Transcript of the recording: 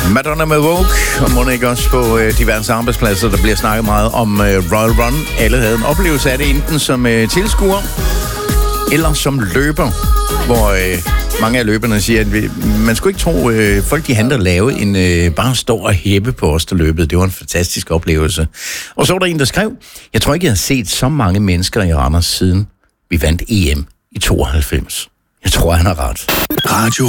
Madonna med Vogue, og må ikke også på diverse arbejdspladser, der bliver snakket meget om Royal Run. Alle havde en oplevelse af det, enten som tilskuer eller som løber, hvor mange af løberne siger, at man skulle ikke tro, folk de handler lave, end bare stå og hæppe på os, der løbede. Det var en fantastisk oplevelse. Og så var der en, der skrev, jeg tror ikke, jeg har set så mange mennesker i Randers siden vi vandt EM i 92. Jeg tror, han har ret. Radio